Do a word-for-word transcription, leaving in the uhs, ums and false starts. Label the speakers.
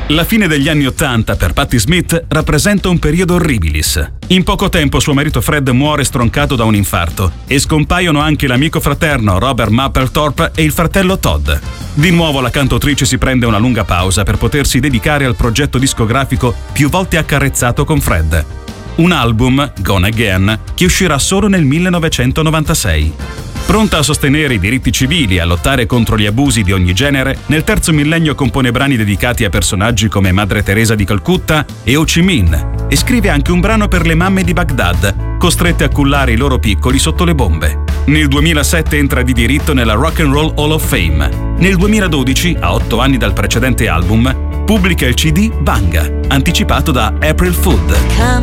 Speaker 1: La fine degli anni Ottanta per Patti Smith rappresenta un periodo horribilis. In poco tempo suo marito Fred muore stroncato da un infarto e scompaiono anche l'amico fraterno Robert Mapplethorpe e il fratello Todd. Di nuovo la cantautrice si prende una lunga pausa per potersi dedicare al progetto discografico più volte accarezzato con Fred. Un album, Gone Again, che uscirà solo nel millenovecentonovantasei. Pronta a sostenere i diritti civili e a lottare contro gli abusi di ogni genere, nel terzo millennio compone brani dedicati a personaggi come Madre Teresa di Calcutta e Ho Chi Minh e scrive anche un brano per le mamme di Baghdad, costrette a cullare i loro piccoli sotto le bombe. Nel duemilasette entra di diritto nella Rock and Roll Hall of Fame. Nel duemiladodici, a otto anni dal precedente album, pubblica il C D Banga, anticipato da April Food.